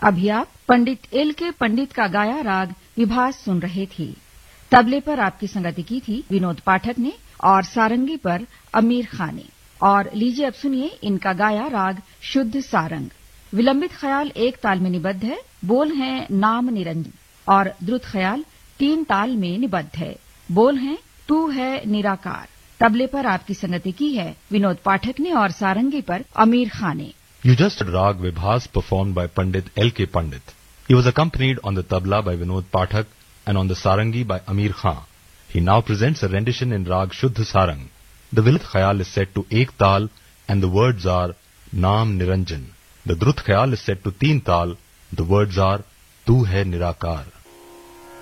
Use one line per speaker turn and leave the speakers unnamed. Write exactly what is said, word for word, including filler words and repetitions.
अभी आप पंडित एल के पंडित का गाया राग विभास सुन रहे थे। तबले पर आपकी संगति की थी विनोद पाठक ने और सारंगी पर अमीर खान ने। और लीजिए अब सुनिए इनका गाया राग शुद्ध सारंग। विलंबित ख्याल एक ताल में निबद्ध है, बोल हैं नाम निरंजन, और द्रुत ख्याल तीन ताल में निबद्ध है, बोल हैं तू है निराकार। तबले पर आपकी संगति की है विनोद पाठक ने और सारंगी पर अमीर खान ने।
You just heard Rag Vibhas performed by Pandit L K Pandit. He was accompanied on the tabla by Vinod Pathak and on the sarangi by Ameer Khan. He now presents a rendition in Rag Shuddh Sarang. The Vilit Khayal is set to Ek Tal and the words are Naam Niranjan. The Drut Khayal is set to Teen Tal. The words are Tu Hai Nirakar.